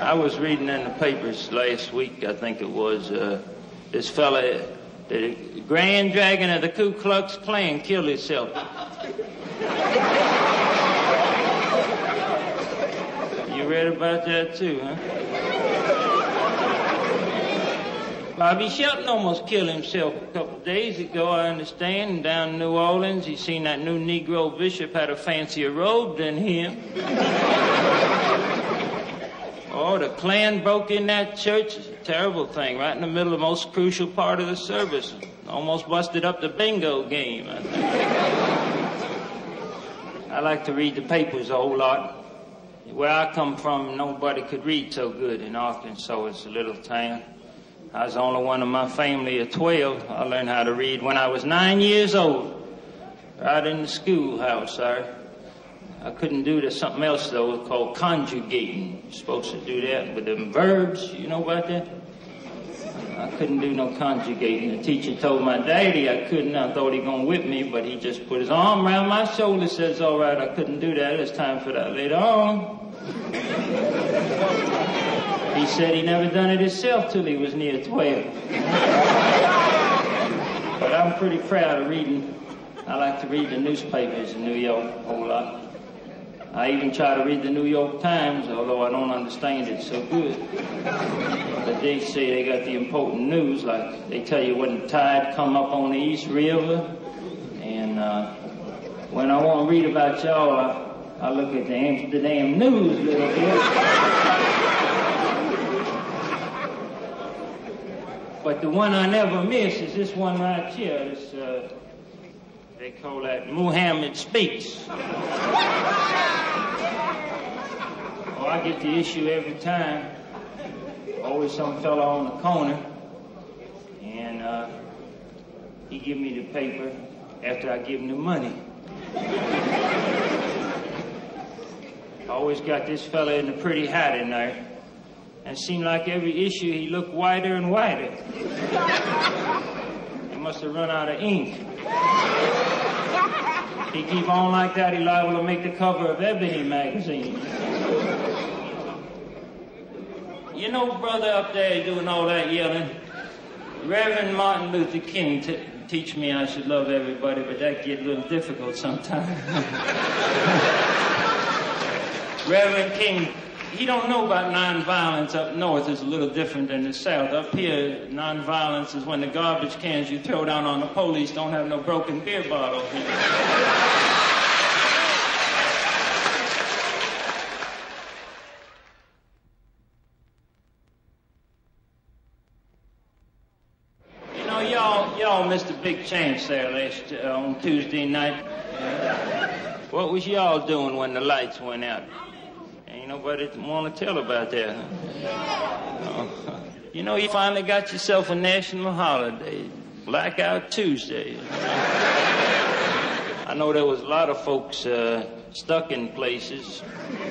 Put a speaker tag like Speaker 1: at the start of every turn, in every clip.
Speaker 1: I was reading in the papers last week, I think it was, this fella, the Grand Dragon of the Ku Klux Klan killed himself. You read about that too, huh? Bobby Shelton almost killed himself a couple of days ago, I understand, down in New Orleans. He seen that new Negro bishop had a fancier robe than him. Oh, the Klan broke in that church. It's a terrible thing, right in the middle of the most crucial part of the service. Almost busted up the bingo game, I think. I like to read the papers a whole lot. Where I come from, nobody could read so good in Arkansas. It's a little town. I was the only one in my family of 12. I learned how to read when I was 9 years old, right in the schoolhouse there. I couldn't do this something else, though, called conjugating. You're supposed to do that with them verbs. You know about that? I couldn't do no conjugating. The teacher told my daddy I couldn't. I thought he gonna whip me, but he just put his arm around my shoulder and says, all right, I couldn't do that. It's time for that later on. He said he never done it himself till he was near 12. But I'm pretty proud of reading. I like to read the newspapers in New York a whole lot. I even try to read the New York Times, although I don't understand it so good. But they say they got the important news, like they tell you when the tide come up on the East River. And when I want to read about y'all, I look at the Amsterdam News a little bit. But the one I never miss is this one right here. This, they call that Muhammad Speaks. Oh, I get the issue every time. Always some fella on the corner. And he give me the paper after I give him the money. I always got this fella in the pretty hat in there. And it seemed like every issue he looked whiter and whiter. He must have run out of ink. He keep on like that, he's liable to make the cover of Ebony magazine. You know, brother up there doing all that yelling, Reverend Martin Luther King teach me I should love everybody, but that get a little difficult sometimes. Reverend King, he don't know about nonviolence. Up north is a little different than the south. Up here, nonviolence is when the garbage cans you throw down on the police don't have no broken beer bottles. You know, y'all missed a big chance there on Tuesday night. What was y'all doing when the lights went out? Ain't nobody want to tell about that, huh? No. You know, you finally got yourself a national holiday, Blackout Tuesday. I know there was a lot of folks stuck in places.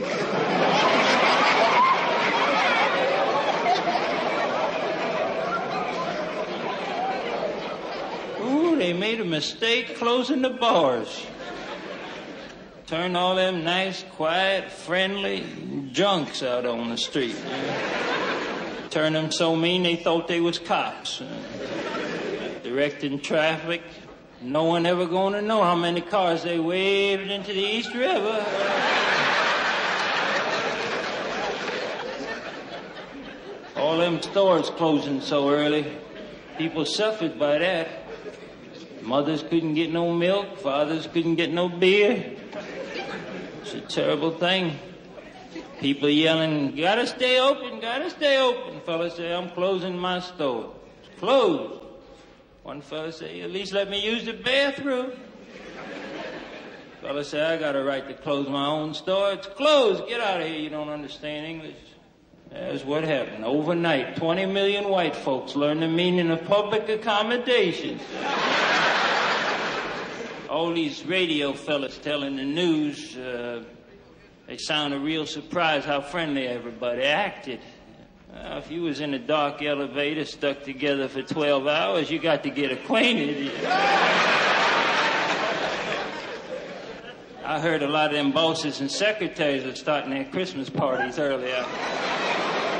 Speaker 1: Ooh, they made a mistake closing the bars. Turn all them nice, quiet, friendly junks out on the street. Turn them so mean they thought they was cops. Directing traffic. No one ever gonna know how many cars they waved into the East River. All them stores closing so early. People suffered by that. Mothers couldn't get no milk. Fathers couldn't get no beer. It's a terrible thing. People yelling, gotta stay open, gotta stay open. Fellas say, I'm closing my store. It's closed. One fella say, at least let me use the bathroom. Fella say, I got a right to close my own store. It's closed. Get out of here. You don't understand English. That's what happened. Overnight, 20 million white folks learned the meaning of public accommodations. All these radio fellas telling the news, they sounded real surprised how friendly everybody acted. If you was in a dark elevator stuck together for 12 hours, you got to get acquainted. I heard a lot of them bosses and secretaries are starting their Christmas parties earlier.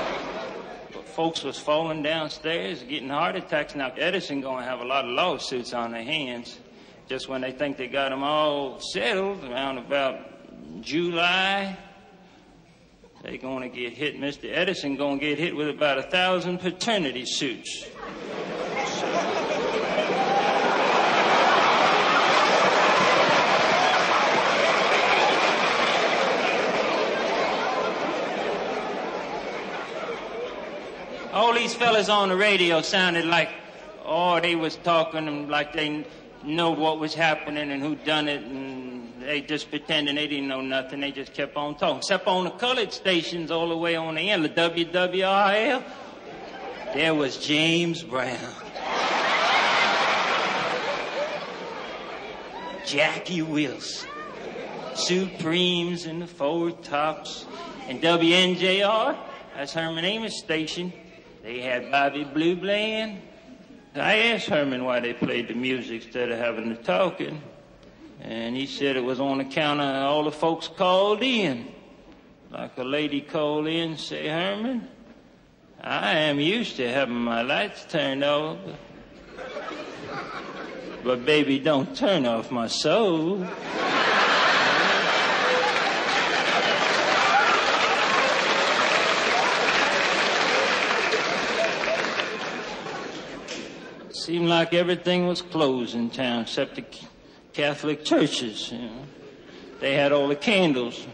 Speaker 1: folks was falling downstairs, getting heart attacks. Now, Edison going to have a lot of lawsuits on their hands. Just when they think they got them all settled, around about July, they're going to get hit. Mr. Edison going to get hit with about 1,000 paternity suits. All these fellas on the radio sounded like, they was talking like they know what was happening and who done it, and they just pretending they didn't know nothing. They just kept on talking. Except on the colored stations all the way on the end, the WWRL, there was James Brown, Jackie Wilson, Supremes and the Four Tops, and WNJR, that's Herman Amos station. They had Bobby Blue Bland. I asked Herman why they played the music instead of having the talking. And he said it was on account of all the folks called in. Like a lady called in and say, Herman, I am used to having my lights turned off. But baby, don't turn off my soul. Seemed like everything was closed in town except the Catholic churches. You know. They had all the candles.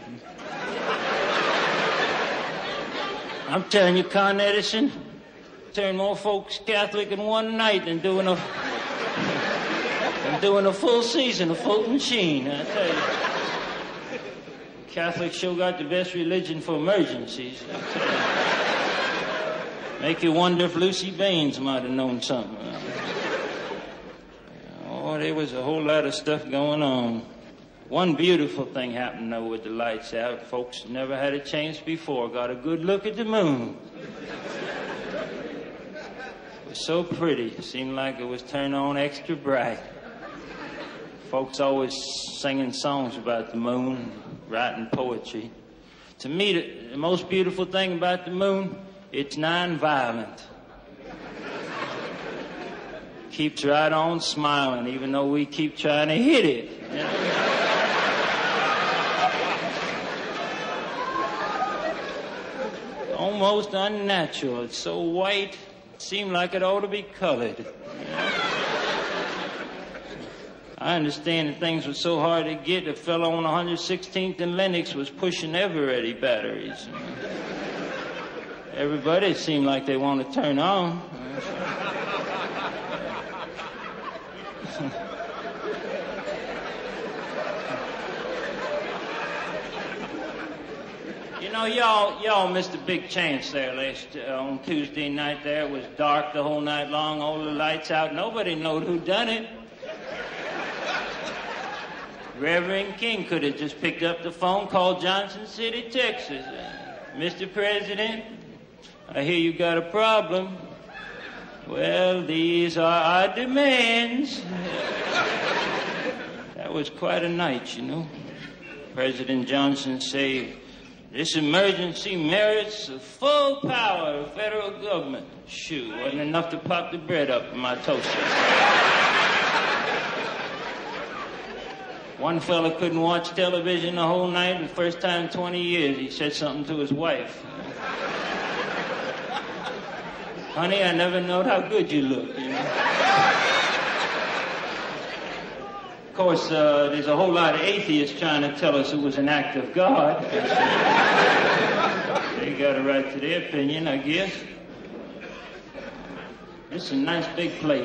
Speaker 1: I'm telling you, Con Edison turned more folks Catholic in one night than doing a full season of Fulton Sheen. I tell you, Catholics sure got the best religion for emergencies. I tell you. Make you wonder if Lucy Baines might have known something. There was a whole lot of stuff going on. One beautiful thing happened, though, with the lights out. Folks never had a chance before. Got a good look at the moon. It was so pretty. It seemed like it was turned on extra bright. Folks always singing songs about the moon, writing poetry. To me, the most beautiful thing about the moon, it's non-violent. Keeps right on smiling, even though we keep trying to hit it. You know? Almost unnatural. It's so white, it seemed like it ought to be colored. You know? I understand that things were so hard to get, a fellow on 116th and Lenox was pushing ever-ready batteries. You know? Everybody seemed like they want to turn on. You know, y'all missed a big chance there on Tuesday night there. It was dark the whole night long, all the lights out. Nobody knowed who done it. Reverend King could have just picked up the phone, called Johnson City, Texas. Mr. President, I hear you got a problem. Well, these are our demands. That was quite a night, you know. President Johnson said, this emergency merits the full power of the federal government. Shoot, wasn't enough to pop the bread up in my toaster. One fella couldn't watch television the whole night, and the first time in 20 years he said something to his wife. Honey, I never knowed how good you look, you know. Of course, there's a whole lot of atheists trying to tell us it was an act of God. They got a right to their opinion, I guess. It's a nice big place.